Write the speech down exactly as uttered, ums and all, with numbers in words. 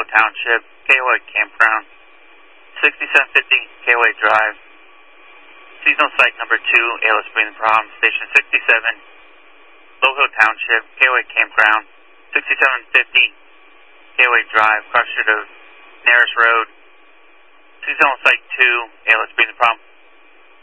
Hill Township, K O A Campground, sixty-seven fifty K O A Drive, seasonal site number two, A L S Breathing Problems, station sixty-seven, Low Hill Township, K O A Campground, sixty-seven fifty K O A Drive, cross street of Naris Road, seasonal site two, A L S Breathing Problems.